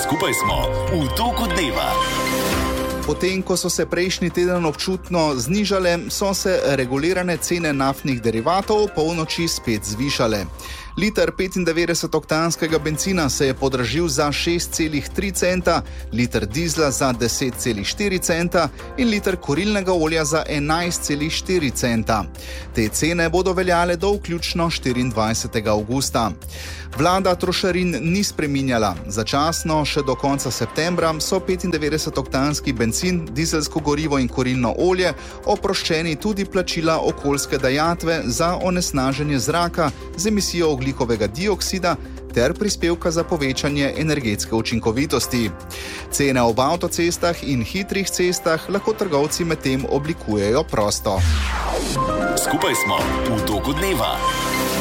Skupaj smo v toku dneva. Potem, ko so se prejšnji teden občutno znižale, so se regulirane cene naftnih derivatov v polnoči spet zvišale. Liter 95-oktanskega bencina se je podražil za 6,3 centa, liter dizla za 10,4 centa in liter kurilnega olja za 11,4 centa. Te cene bodo veljale do vključno 24. avgusta. Vlada trošarin ni spreminjala. Začasno še do konca septembra so 95-oktanski bencin, dizelsko gorivo in kurilno olje oproščeni tudi plačila okoljske dajatve za onesnaženje zraka z emisijo ogljikovega dioksida ter prispevka za povečanje energetske učinkovitosti. Cene ob avtocestah in hitrih cestah lahko trgovci medtem oblikujejo prosto. Skupaj smo v toku dneva.